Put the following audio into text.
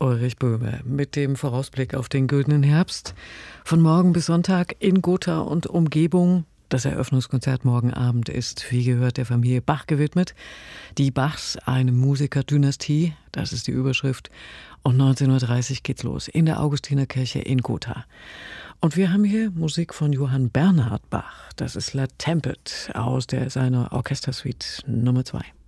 Ulrich Böhme mit dem Vorausblick auf den Güldenen Herbst. Von morgen bis Sonntag in Gotha und Umgebung. Das Eröffnungskonzert morgen Abend ist, wie gehört, der Familie Bach gewidmet. Die Bachs, eine Musikerdynastie, das ist die Überschrift. Und 19.30 Uhr geht's los in der Augustinerkirche in Gotha. Und wir haben hier Musik von Johann Bernhard Bach. Das ist La Tempête aus seiner Orchestersuite Nummer 2.